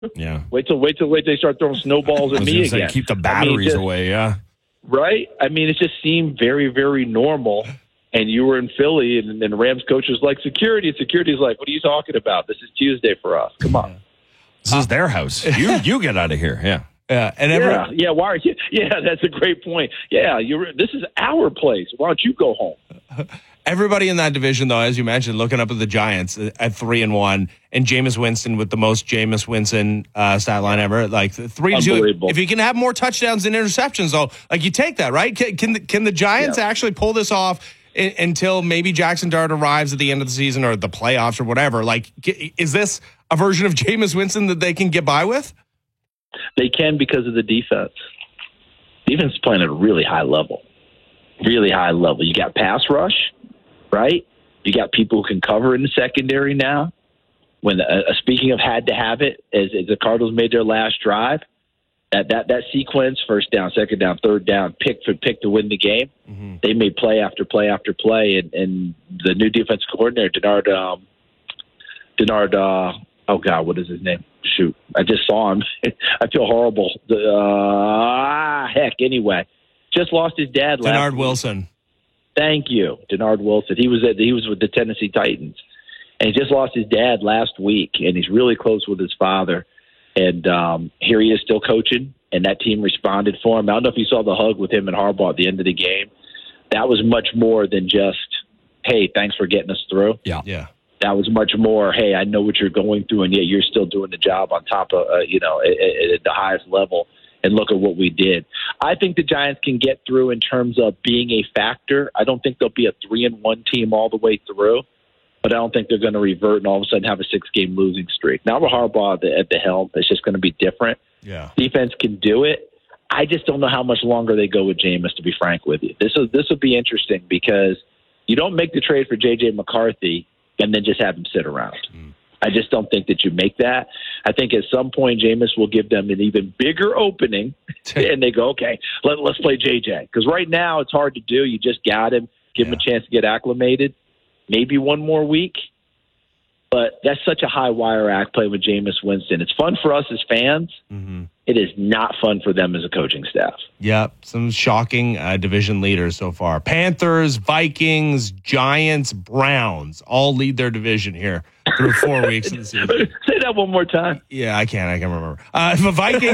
Yeah. Wait till they start throwing snowballs at me again. Keep the batteries away, yeah. Right? I mean, it just seemed very, very normal. And you were in Philly, and the Rams coach was like, security. And security's like, what are you talking about? This is Tuesday for us. Come on. This is their house. You get out of here. Yeah. Yeah. Why are you? Yeah, that's a great point. Yeah, this is our place. Why don't you go home? Everybody in that division, though, as you mentioned, looking up at the Giants at 3-1, and Jameis Winston with the most Jameis Winston stat line ever, like 3-2. If you can have more touchdowns than interceptions, though, like you take that, right? Can the Giants actually pull this off until maybe Jackson Dart arrives at the end of the season or the playoffs or whatever? Like, is this a version of Jameis Winston that they can get by with? They can because of the defense. Defense is playing at a really high level. Really high level. You got pass rush, right? You got people who can cover in the secondary now. When speaking of had to have it, as the Cardinals made their last drive, that sequence, first down, second down, third down, pick to win the game. Mm-hmm. They made play after play after play, and the new defense coordinator, Denard. Oh God, what is his name? Shoot, I just saw him. I feel horrible. Heck. Anyway, just lost his dad. Denard Wilson. Thank you, Denard Wilson. He was with the Tennessee Titans, and he just lost his dad last week, and he's really close with his father. And here he is still coaching, and that team responded for him. I don't know if you saw the hug with him and Harbaugh at the end of the game. That was much more than just, hey, thanks for getting us through. Yeah. That was much more, hey, I know what you're going through, and yet you're still doing the job on top of, at the highest level, and look at what we did. I think the Giants can get through in terms of being a factor. I don't think they'll be a 3-1 team all the way through, but I don't think they're going to revert and all of a sudden have a 6-game losing streak. Now with Harbaugh at the helm, it's just going to be different. Yeah. Defense can do it. I just don't know how much longer they go with Jameis, to be frank with you. This will be interesting because you don't make the trade for J.J. McCarthy and then just have him sit around. I just don't think that you make that. I think at some point Jameis will give them an even bigger opening, and they go, okay, let's play J.J. Because right now it's hard to do. You just got him, give him a chance to get acclimated. Maybe one more week. But that's such a high wire act playing with Jameis Winston. It's fun for us as fans. Mm-hmm. It is not fun for them as a coaching staff. Yeah, some shocking division leaders so far. Panthers, Vikings, Giants, Browns all lead their division here through 4 weeks of the season. Say that one more time. Yeah, I can't remember. Vikings,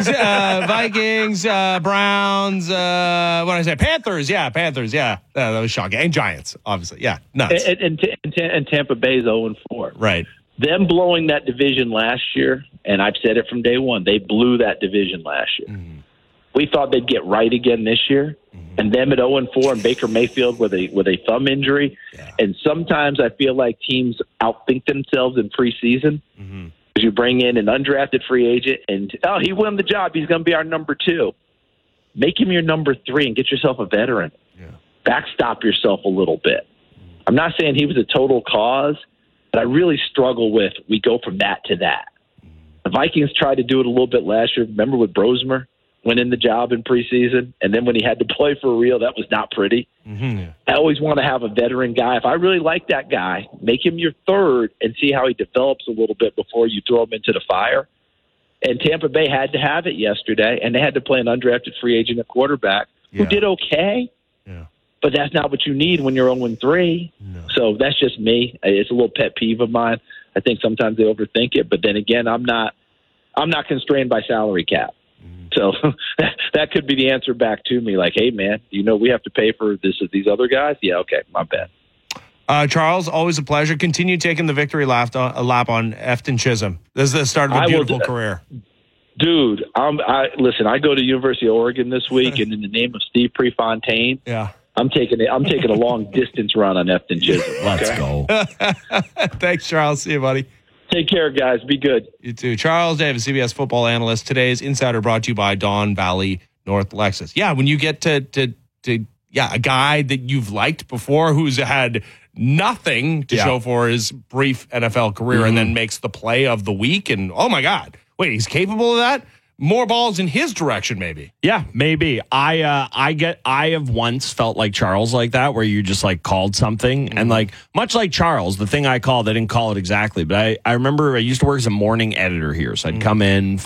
Browns, what did I say? Panthers, yeah. That was shocking. And Giants, obviously. Yeah, nuts. And Tampa Bay's 0-4. Right. Them blowing that division last year, and I've said it from day one, they blew that division last year. Mm-hmm. We thought they'd get right again this year, and them at 0-4 and Baker Mayfield with a thumb injury. Yeah. And sometimes I feel like teams outthink themselves in preseason because you bring in an undrafted free agent and, he won the job. He's going to be our number 2. Make him your number 3 and get yourself a veteran. Yeah. Backstop yourself a little bit. I'm not saying he was a total cause, but I really struggle with we go from that to that. The Vikings tried to do it a little bit last year. Remember with Brosmer winning the job in preseason? And then when he had to play for real, that was not pretty. Mm-hmm, yeah. I always want to have a veteran guy. If I really like that guy, make him your 3rd and see how he develops a little bit before you throw him into the fire. And Tampa Bay had to have it yesterday, and they had to play an undrafted free agent at quarterback who did okay. Yeah. But that's not what you need when you're 0-3. No. So that's just me. It's a little pet peeve of mine. I think sometimes they overthink it. But then again, I'm not constrained by salary cap. Mm-hmm. So that could be the answer back to me. Like, hey, man, we have to pay for these other guys? Yeah, okay, my bad. Charles, always a pleasure. Continue taking the victory lap on Efton Chisholm. This is the start of a beautiful career. Dude, listen, I go to University of Oregon this week, and in the name of Steve Prefontaine, I'm taking a long distance run on Efton Chisholm. Let's go. Thanks, Charles. See you, buddy. Take care, guys. Be good. You too. Charles Davis, CBS football analyst. Today's Insider brought to you by Don Valley North Lexus. Yeah, when you get to a guy that you've liked before who's had nothing to show for his brief NFL career and then makes the play of the week, and oh my God, wait, he's capable of that? more balls in his direction, maybe. Yeah, maybe. I have once felt like Charles like that, where you just like called something and like much like Charles, the thing I called, I didn't call it exactly, but I remember I used to work as a morning editor here, so I'd come in